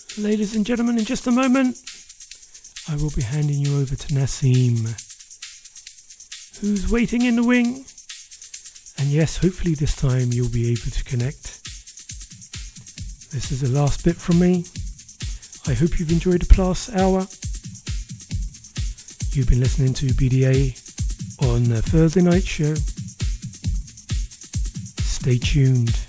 Ladies and gentlemen, in just a moment, I will be handing you over to Nassim, who's waiting in the wing. And yes, hopefully this time you'll be able to connect. This is the last bit from me. I hope you've enjoyed the past hour. You've been listening to BDA on the Thursday night show. Stay tuned.